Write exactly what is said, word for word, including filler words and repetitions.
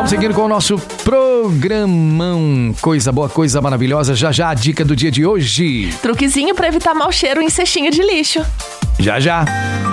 Vamos seguindo com o nosso programão. Coisa boa, coisa maravilhosa. Já já a dica do dia de hoje. Truquezinho pra evitar mau cheiro em cestinho de lixo. Já já.